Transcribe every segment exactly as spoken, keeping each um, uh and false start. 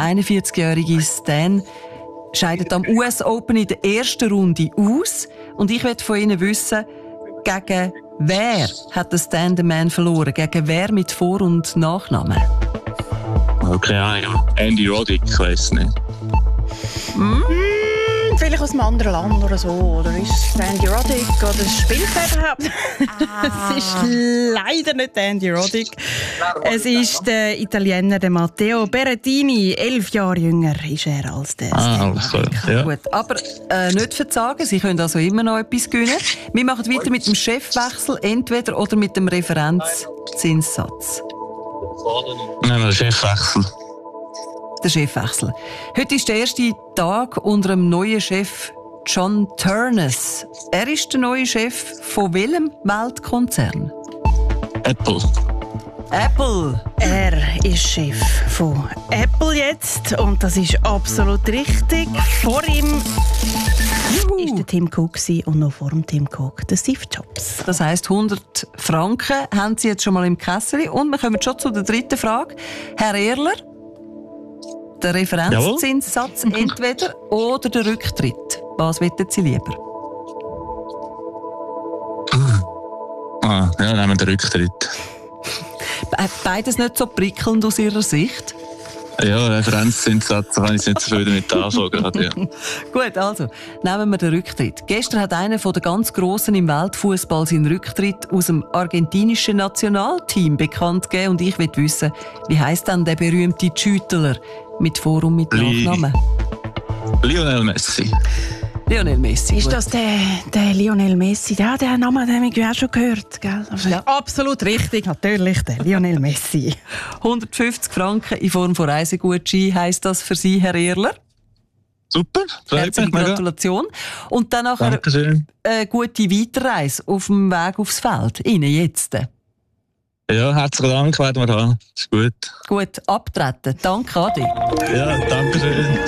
einundvierzigjährige Stan scheidet am U S Open in der ersten Runde aus. Und ich möchte von Ihnen wissen, gegen wer hat der Stan the Man verloren? Gegen wer mit Vor- und Nachnamen? Okay, ja. Andy Roddick, ich weiss nicht. Hm? Vielleicht aus einem anderen Land oder so. Oder ist es Andy Roddick? Oder spielt er überhaupt? Ah. Es ist leider nicht Andy Roddick. Es ist der Italiener der Matteo Berrettini. Elf Jahre jünger ist er als der Ah, alles klar. Ja. Gut, aber äh, nicht verzagen. Sie können also immer noch etwas gewinnen. Wir machen weiter mit dem Chefwechsel, entweder oder mit dem Referenzzinssatz. Nein, der Chefwechsel. Der Chefwechsel. Heute ist der erste Tag unter dem neuen Chef John Ternus. Er ist der neue Chef von welchem Weltkonzern? Apple. Apple. Er ist Chef von Apple jetzt und das ist absolut richtig. Vor ihm war der Tim Cook und noch vor dem Tim Cook der Steve Jobs. Das heisst, hundert Franken haben Sie jetzt schon mal im Kessel. Und wir kommen schon zu der dritten Frage. Herr Ehrler, der Referenzzinssatz entweder oder der Rücktritt. Was wollen Sie lieber? Ah, ja, nehmen wir den Rücktritt. Beides nicht so prickelnd aus Ihrer Sicht? Ja, Referenzzinssatz, da kann ich nicht so viel damit anfangen. Gerade, ja. Gut, also, nehmen wir den Rücktritt. Gestern hat einer der ganz Grossen im Weltfußball seinen Rücktritt aus dem argentinischen Nationalteam bekannt gegeben. Und ich will wissen, wie heisst denn der berühmte Schüttler mit Vor- und mit Nachnamen? Lionel Messi. Lionel Messi. Ist gut. das der, der Lionel Messi? Ja, den Namen den habe ich auch schon gehört. Gell? Also, ja. Absolut richtig, natürlich, der Lionel Messi. hundertfünfzig Franken in Form von Reisegutschein heisst das für Sie, Herr Ehrler. Super, herzliche Gratulation. Und dann nachher Dankeschön. eine gute Weiterreise auf dem Weg aufs Feld. Ihnen jetzt. Ja, herzlichen Dank, werden wir haben. Ist gut. Gut, abtreten. Danke, Adi. Ja, danke schön.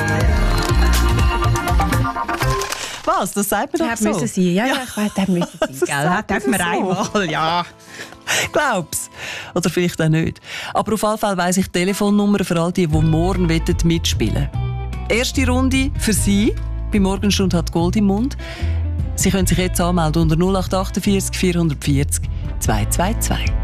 Was? Das sagt man doch das so? Müssen sein. Ja, ja, ich weiß, das müssen sein. Das Gell? Das dürfen wir so. einmal, ja. Glaub's. Oder vielleicht auch nicht. Aber auf jeden Fall weiss ich die Telefonnummer für all die, die morgen mitspielen wollen. Erste Runde für Sie. Bei Morgenstunde hat Gold im Mund. Sie können sich jetzt anmelden unter null acht vier acht vier vierhundertvierzig zwei zwei zwei.